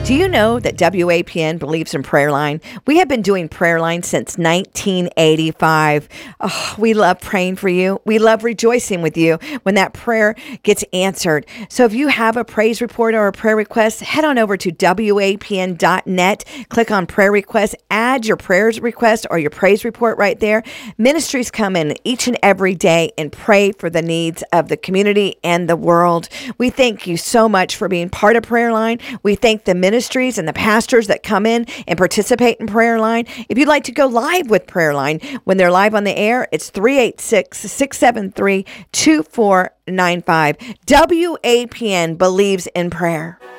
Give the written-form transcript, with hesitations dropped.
Do you know that WAPN believes in Prayer Line? We have been doing Prayer Line since 1985. Oh, we love praying for you. We love rejoicing with you when that prayer gets answered. So if you have a praise report or a prayer request, head on over to WAPN.net, click on prayer requests, add your prayers request or your praise report right there. Ministries come in each and every day and pray for the needs of the community and the world. We thank you so much for being part of Prayer Line. We thank the ministries and the pastors that come in and participate in Prayer Line. If you'd like to go live with Prayer Line, when they're live on the air, it's 386-673-2495. WAPN believes in prayer.